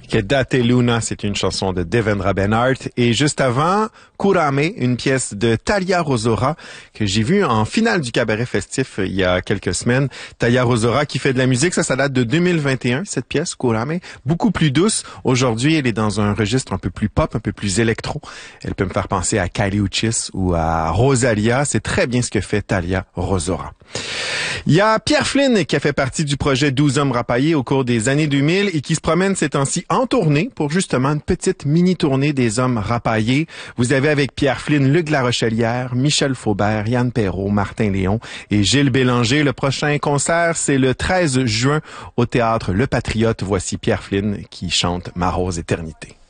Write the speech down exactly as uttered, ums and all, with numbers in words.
Que Date Luna, c'est une chanson de Devendra Banhart. Et juste avant, Kurame, une pièce de Talia Rosora que j'ai vue en finale du cabaret festif il y a quelques semaines. Talia Rosora qui fait de la musique, ça, ça date de deux mille vingt et un, cette pièce, Kurame. Beaucoup plus douce. Aujourd'hui, elle est dans un registre un peu plus pop, un peu plus électro. Elle peut me faire penser à Kylie Uchis ou à Rosalia. C'est très bien ce que fait Talia Rosora. Il y a Pierre Flynn qui a fait partie du projet douze hommes rapaillés au cours des années deux mille et qui se promène ces temps-ci en tournée pour justement une petite mini-tournée des hommes rapaillés. Vous avez avec Pierre Flynn, Luc Larochelière, Michel Faubert, Yann Perrault, Martin Léon et Gilles Bélanger. Le prochain concert, c'est le treize juin au théâtre Le Patriote. Voici Pierre Flynn qui chante Ma Rose Éternité.